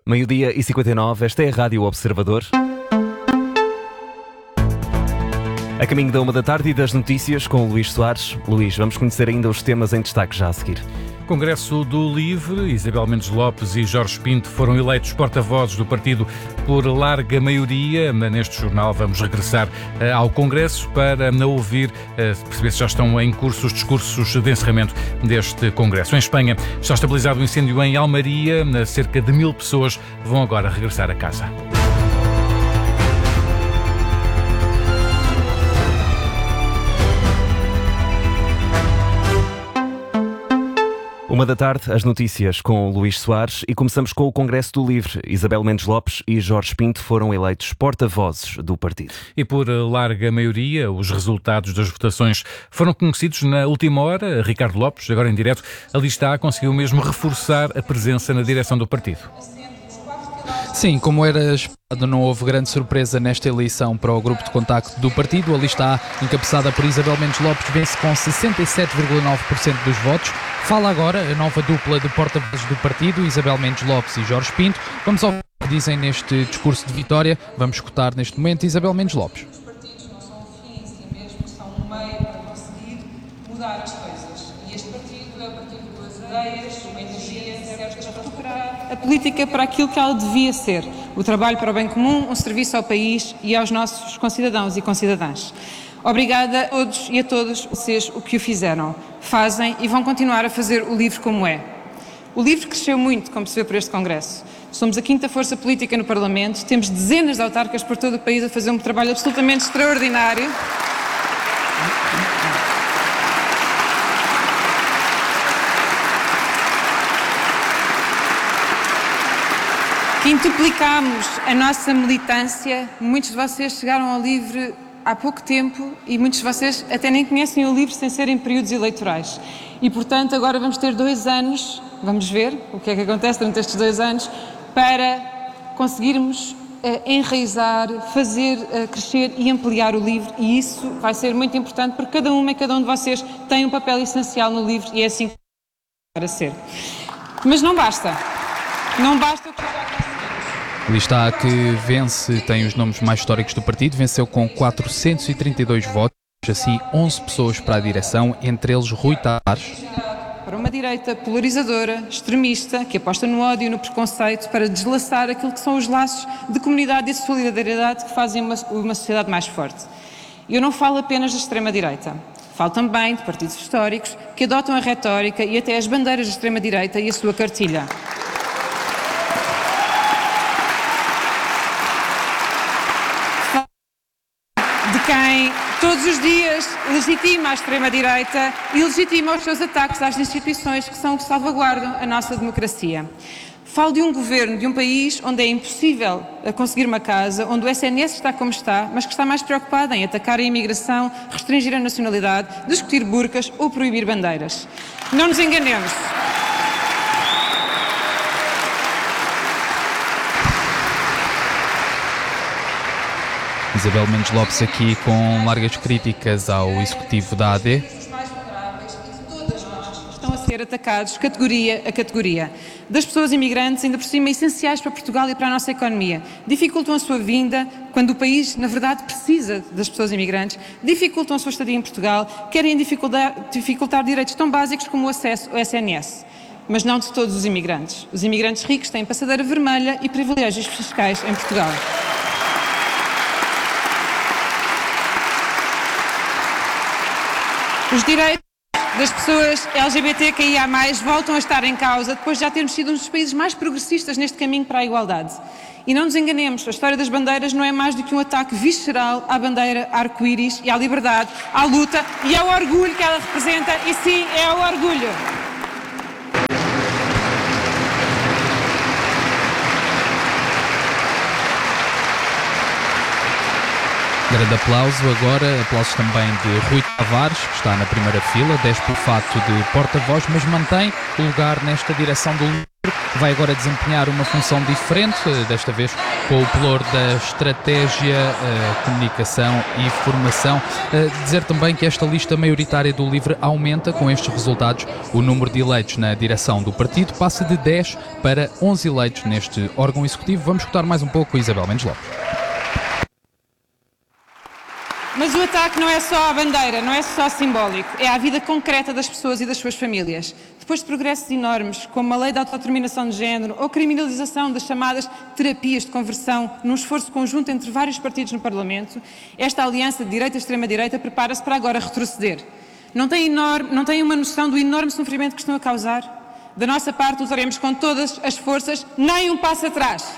Meio-dia e 59, esta é a Rádio Observador. A caminho da 1 da tarde e das notícias com o Luís Soares. Luís, vamos conhecer ainda os temas em destaque já a seguir. Congresso do LIVRE, Isabel Mendes Lopes e Jorge Pinto foram eleitos porta-vozes do partido por larga maioria. Neste jornal vamos regressar ao Congresso para ouvir, perceber se já estão em curso os discursos de encerramento deste Congresso. Em Espanha está estabilizado o incêndio em Almaria. Cerca de 1000 pessoas vão agora regressar a casa. 1 da tarde, as notícias com o Luís Soares e começamos com o Congresso do LIVRE. Isabel Mendes Lopes e Jorge Pinto foram eleitos porta-vozes do partido. E por larga maioria, os resultados das votações foram conhecidos na última hora. Ricardo Lopes, agora em direto, ali está, conseguiu mesmo reforçar a presença na direção do partido. Sim, como era esperado, não houve grande surpresa nesta eleição para o grupo de contacto do partido. A lista encabeçada por Isabel Mendes Lopes vence com 67,9% dos votos. Fala agora a nova dupla de porta-vozes do partido, Isabel Mendes Lopes e Jorge Pinto. Vamos ouvir o que dizem neste discurso de vitória. Vamos escutar neste momento Isabel Mendes Lopes. Os partidos não são fins em si mesmos, são um meio para conseguir mudar as coisas. E este partido é o partido com as ideias, uma energia certas para recuperar a política para aquilo que ela devia ser. O trabalho para o bem comum, um serviço ao país e aos nossos concidadãos e concidadãs. Obrigada a todos e a todos vocês o que o fizeram, fazem e vão continuar a fazer o LIVRE como é. O LIVRE cresceu muito, como se vê por este Congresso. Somos a 5ª força política no Parlamento, temos dezenas de autarcas por todo o país a fazer um trabalho absolutamente extraordinário. Quintuplicámos a nossa militância. Muitos de vocês chegaram ao LIVRE há pouco tempo e muitos de vocês até nem conhecem o LIVRE sem serem períodos eleitorais. E, portanto, agora vamos ter 2 anos, vamos ver o que é que acontece durante estes 2 anos, para conseguirmos enraizar, fazer crescer e ampliar o LIVRE. E isso vai ser muito importante porque cada uma e cada um de vocês tem um papel essencial no LIVRE e é assim que vai ser. Mas não basta. Não basta o que já conseguimos. Ali está que vence, tem os nomes mais históricos do partido, venceu com 432 votos, assim 11 pessoas para a direção, entre eles Rui Tavares. Para uma direita polarizadora, extremista, que aposta no ódio e no preconceito para deslaçar aquilo que são os laços de comunidade e de solidariedade que fazem uma sociedade mais forte. E eu não falo apenas da extrema-direita. Falo também de partidos históricos que adotam a retórica e até as bandeiras da extrema-direita e a sua cartilha. De quem todos os dias legitima a extrema-direita e legitima os seus ataques às instituições que são o que salvaguardam a nossa democracia. Falo de um governo, de um país onde é impossível conseguir uma casa, onde o SNS está como está, mas que está mais preocupado em atacar a imigração, restringir a nacionalidade, discutir burcas ou proibir bandeiras. Não nos enganemos. Isabel Mendes Lopes aqui com largas críticas ao executivo da AD. Os mais vulneráveis e de todas nós estão a ser atacados categoria a categoria. Das pessoas imigrantes, ainda por cima, essenciais para Portugal e para a nossa economia. Dificultam a sua vinda, quando o país, na verdade, precisa das pessoas imigrantes. Dificultam a sua estadia em Portugal. Querem dificultar direitos tão básicos como o acesso ao SNS. Mas não de todos os imigrantes. Os imigrantes ricos têm passadeira vermelha e privilégios fiscais em Portugal. Os direitos das pessoas LGBTQIA+, voltam a estar em causa depois de já termos sido um dos países mais progressistas neste caminho para a igualdade. E não nos enganemos, a história das bandeiras não é mais do que um ataque visceral à bandeira arco-íris e à liberdade, à luta e ao orgulho que ela representa, e sim, é o orgulho. Grande aplauso agora, aplausos também de Rui Tavares, que está na primeira fila, 10 pelo fato de porta-voz, mas mantém o lugar nesta direção do LIVRE. vai agora desempenhar uma função diferente, desta vez com o pelour da estratégia, comunicação e formação. Dizer também que esta lista maioritária do LIVRE aumenta com estes resultados. O número de eleitos na direção do partido passa de 10 para 11 eleitos neste órgão executivo. Vamos escutar mais um pouco com Isabel Mendes Lopes. Mas o ataque não é só à bandeira, não é só simbólico, é à vida concreta das pessoas e das suas famílias. Depois de progressos enormes, como a lei da autodeterminação de género ou criminalização das chamadas terapias de conversão, num esforço conjunto entre vários partidos no Parlamento, esta aliança de direita e extrema-direita prepara-se para agora retroceder. Não têm uma noção do enorme sofrimento que estão a causar? Da nossa parte, lutaremos com todas as forças, nem um passo atrás.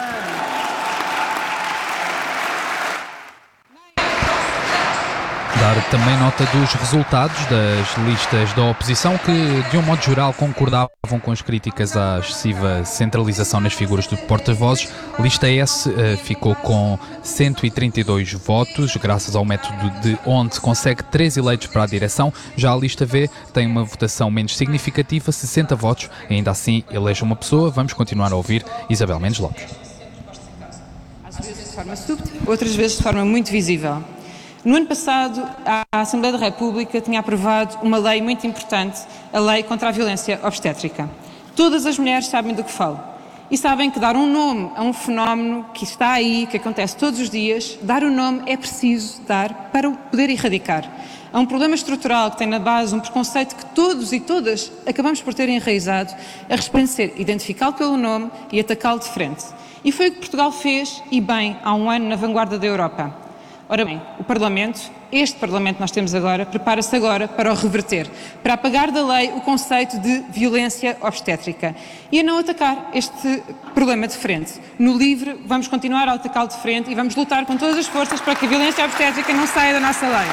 Dar também nota dos resultados das listas da oposição que, de um modo geral, concordavam com as críticas à excessiva centralização nas figuras de porta-vozes. Lista S ficou com 132 votos, graças ao método de onde consegue 3 eleitos para a direção. Já a lista V tem uma votação menos significativa, 60 votos. Ainda assim, elege uma pessoa. Vamos continuar a ouvir Isabel Mendes Lopes. Às vezes de forma súbita, outras vezes de forma muito visível. No ano passado, a Assembleia da República tinha aprovado uma lei muito importante, a Lei contra a Violência Obstétrica. Todas as mulheres sabem do que falo e sabem que dar um nome a um fenómeno que está aí, que acontece todos os dias, dar um nome é preciso dar para o poder erradicar. Há um problema estrutural que tem na base um preconceito que todos e todas acabamos por ter enraizado, a respeito de ser identificá-lo pelo nome e atacá-lo de frente. E foi o que Portugal fez, e bem, há um ano na vanguarda da Europa. Ora bem, o Parlamento, este Parlamento que nós temos agora, prepara-se agora para o reverter, para apagar da lei o conceito de violência obstétrica e a não atacar este problema de frente. No LIVRE vamos continuar a atacá-lo de frente e vamos lutar com todas as forças para que a violência obstétrica não saia da nossa lei.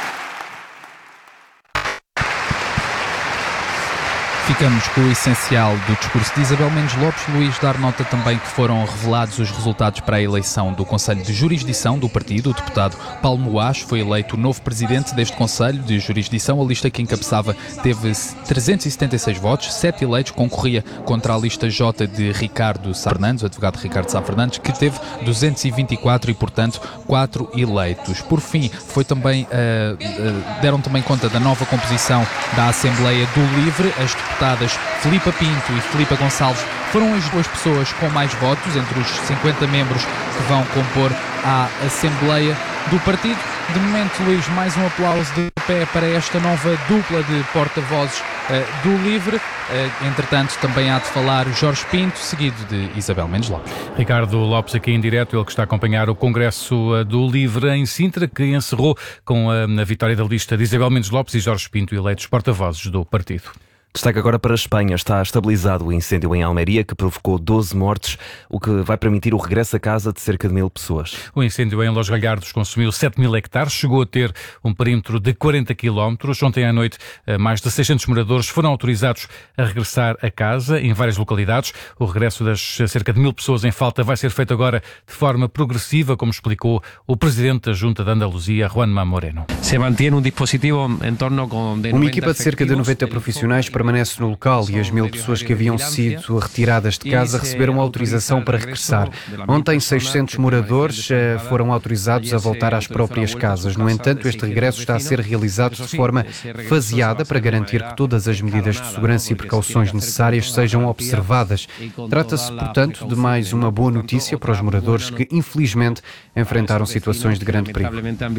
Ficamos com o essencial do discurso de Isabel Mendes Lopes. Luís, dar nota também que foram revelados os resultados para a eleição do Conselho de Jurisdição do partido. O deputado Paulo Moás foi eleito o novo presidente deste Conselho de Jurisdição. A lista que encabeçava teve 376 votos, 7 eleitos, concorria contra a lista J de Ricardo Sá Fernandes, o advogado Ricardo Sá Fernandes, que teve 224 e, portanto, 4 eleitos. Por fim, foi também, deram também conta da nova composição da Assembleia do LIVRE. As deputadas Filipa Pinto e Filipa Gonçalves foram as duas pessoas com mais votos entre os 50 membros que vão compor a Assembleia do partido. De momento, Luís, mais um aplauso de pé para esta nova dupla de porta-vozes do LIVRE. Entretanto, também há de falar Jorge Pinto, seguido de Isabel Mendes Lopes. Ricardo Lopes aqui em direto, ele que está a acompanhar o Congresso do LIVRE em Sintra, que encerrou com a vitória da lista de Isabel Mendes Lopes e Jorge Pinto, eleitos porta-vozes do partido. Destaque agora para a Espanha. Está estabilizado o incêndio em Almeria, que provocou 12 mortes, o que vai permitir o regresso a casa de cerca de 1000 pessoas. O incêndio em Los Galhardos consumiu 7.000 hectares, chegou a ter um perímetro de 40 km. Ontem à noite, mais de 600 moradores foram autorizados a regressar a casa em várias localidades. O regresso das cerca de 1000 pessoas em falta vai ser feito agora de forma progressiva, como explicou o presidente da Junta de Andaluzia, Juanma Moreno. Se mantém um dispositivo em torno de uma equipa de cerca de 90 profissionais permanece no local e as 1000 pessoas que haviam sido retiradas de casa receberam autorização para regressar. Ontem, 600 moradores foram autorizados a voltar às próprias casas. No entanto, este regresso está a ser realizado de forma faseada para garantir que todas as medidas de segurança e precauções necessárias sejam observadas. Trata-se, portanto, de mais uma boa notícia para os moradores que, infelizmente, enfrentaram situações de grande perigo.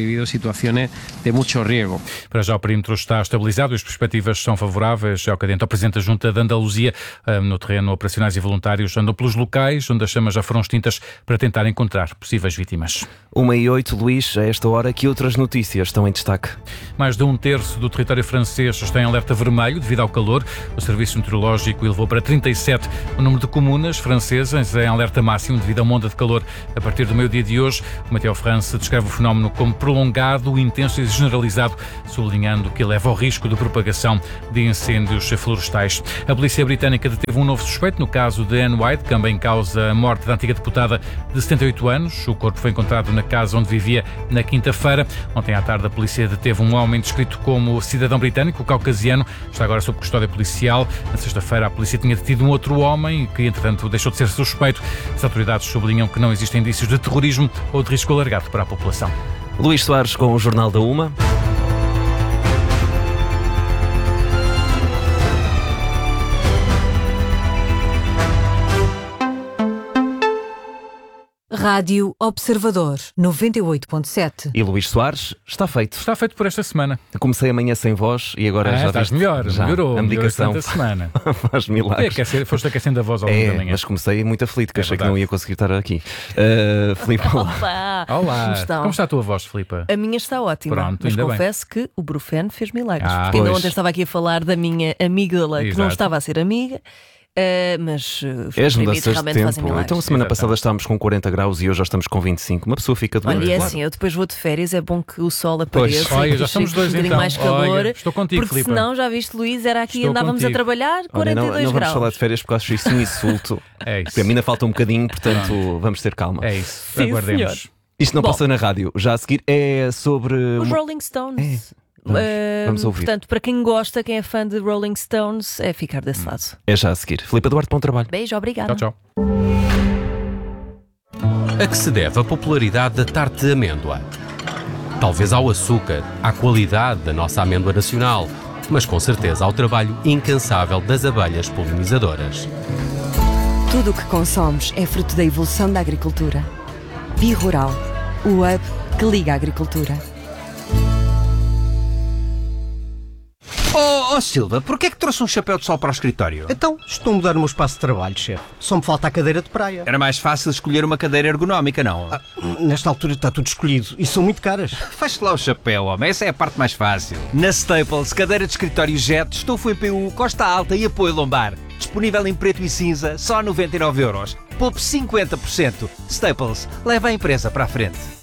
Para já o perímetro está estabilizado e as perspectivas são favoráveis. Ao que adianta o Presidente da Junta de Andaluzia, no terreno operacionais e voluntários andam pelos locais onde as chamas já foram extintas para tentar encontrar possíveis vítimas. 1h08, Luís, a esta hora, que outras notícias estão em destaque? Mais de 1/3 do território francês está em alerta vermelho devido ao calor. O Serviço Meteorológico elevou para 37 o número de comunas francesas em alerta máximo devido a uma onda de calor a partir do meio-dia de hoje. O Meteo France descreve o fenómeno como prolongado, intenso e generalizado, sublinhando que leva ao risco de propagação de incêndios incêndios florestais. A polícia britânica deteve um novo suspeito no caso de Anne White, que também causa a morte da antiga deputada de 78 anos. O corpo foi encontrado na casa onde vivia na quinta-feira. Ontem à tarde a polícia deteve um homem descrito como cidadão britânico, caucasiano, está agora sob custódia policial. Na sexta-feira a polícia tinha detido um outro homem que, entretanto, deixou de ser suspeito. As autoridades sublinham que não existem indícios de terrorismo ou de risco alargado para a população. Luís Soares com o Jornal da Uma. Rádio Observador 98.7. E Luís Soares, está feito. Está feito por esta semana. Comecei amanhã sem voz e agora já estás viste, melhor, já, melhorou. a medicação esta semana. faz milagres. Foste aquecendo a voz ao longo da manhã. Mas comecei muito aflito, que achei que verdade. não ia conseguir estar aqui. Filipe, olá. Olá. Como está a tua voz, Filipe? A minha está ótima, Pronto, mas ainda confesso que o Brufen fez milagres. Ah, porque ainda pois. ontem estava aqui a falar da minha amígdala, que não Exato. estava a ser amiga, mas É as os mudanças de realmente fazem tempo. milagres. Então, a semana Exatamente. passada estávamos com 40 graus e hoje já estamos com 25. Uma pessoa fica doente. Olha, é claro. assim, eu depois vou de férias, é bom que o sol Pois. apareça, Olha, que já chegue estamos dois um bocadinho então. mais calor, Olha, estou contigo, porque Filipe. senão, já viste, Luís, era aqui, Estou andávamos contigo. a trabalhar, Olha, 42 não vamos graus. falar de férias porque acho isso um insulto. É isso. Porque a mina falta um bocadinho, portanto vamos ter calma. É isso. Sim, Aguardemos. senhor. Isto não Bom. passa na rádio. Já a seguir é sobre. Os Rolling Stones. Vamos ouvir. Portanto, para quem gosta, quem é fã de Rolling Stones, é ficar desse lado. É já a seguir. Filipe Eduardo, bom trabalho. Beijo, obrigada. Tchau, tchau. A que se deve a popularidade da tarte de amêndoa? Talvez ao açúcar, à qualidade da nossa amêndoa nacional, mas com certeza ao trabalho incansável das abelhas polinizadoras. Tudo o que consomos é fruto da evolução da agricultura. Bi-Rural, o hub que liga a agricultura. Oh Silva, porquê é que trouxe um chapéu de sol para o escritório? Então, estou a mudar o meu espaço de trabalho, chefe. Só me falta a cadeira de praia. Era mais fácil escolher uma cadeira ergonómica, não? Nesta altura está tudo escolhido e são muito caras. Faz-te lá o chapéu, homem. Essa é a parte mais fácil. Na Staples, cadeira de escritório Jet, estofo EPU, costa alta e apoio lombar. Disponível em preto e cinza, só 99€. Poupe 50%. Staples, leva a empresa para a frente.